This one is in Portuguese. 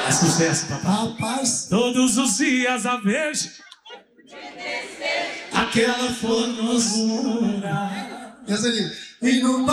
É sucesso, papai. Rapaz, Todos os dias a vejo aquela formosura. essa ali. E no